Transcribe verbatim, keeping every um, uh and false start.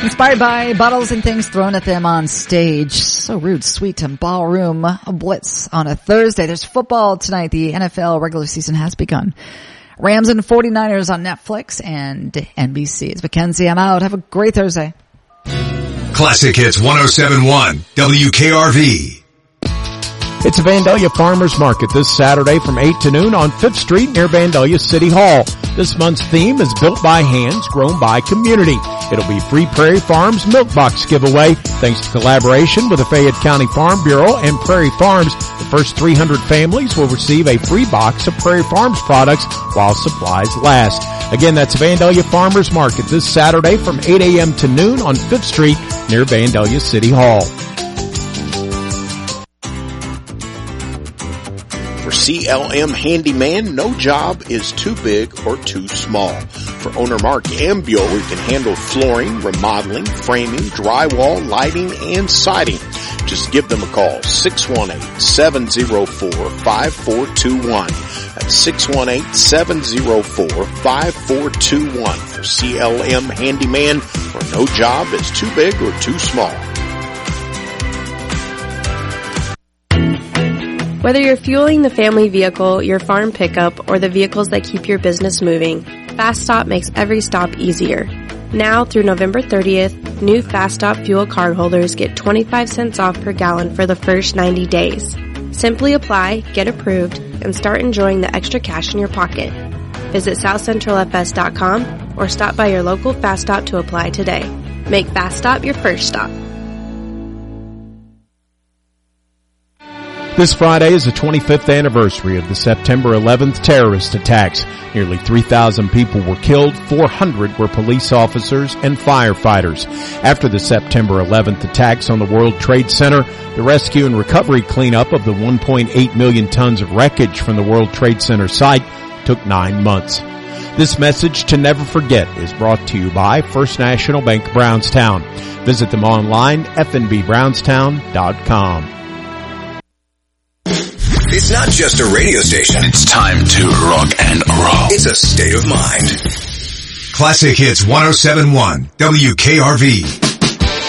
Inspired by bottles and things thrown at them on stage. So rude, sweet, and ballroom blitz on a Thursday. There's football tonight. The N F L regular season has begun. Rams and forty-niners on Netflix and N B C. It's Mackenzie. I'm out. Have a great Thursday. Classic Hits one oh seven point one W K R V. It's a Vandalia Farmers Market this Saturday from eight to noon on fifth Street near Vandalia City Hall. This month's theme is Built by Hands, Grown by Community. It'll be free Prairie Farms Milk Box giveaway thanks to collaboration with the Fayette County Farm Bureau and Prairie Farms. The first three hundred families will receive a free box of Prairie Farms products while supplies last. Again, that's Vandalia Farmers Market this Saturday from eight a.m. to noon on fifth Street near Vandalia City Hall. For C L M Handyman, no job is too big or too small. For owner Mark Ambio, we can handle flooring, remodeling, framing, drywall, lighting, and siding. Just give them a call, six one eight, seven oh four, five four two one. That's six one eight, seven oh four, five four two one. For C L M Handyman, where no job is too big or too small. Whether you're fueling the family vehicle, your farm pickup, or the vehicles that keep your business moving, Fast Stop makes every stop easier. Now through November thirtieth, new Fast Stop fuel cardholders get twenty-five cents off per gallon for the first ninety days. Simply apply, get approved, and start enjoying the extra cash in your pocket. Visit south central f s dot com or stop by your local Fast Stop to apply today. Make Fast Stop your first stop. This Friday is the twenty-fifth anniversary of the September eleventh terrorist attacks. Nearly three thousand people were killed, four hundred were police officers and firefighters. After the September eleventh attacks on the World Trade Center, the rescue and recovery cleanup of the one point eight million tons of wreckage from the World Trade Center site took nine months. This message to never forget is brought to you by First National Bank Brownstown. Visit them online, f n b brownstown dot com. It's not just a radio station. It's time to rock and roll. It's a state of mind. Classic Hits one oh seven point one W K R V.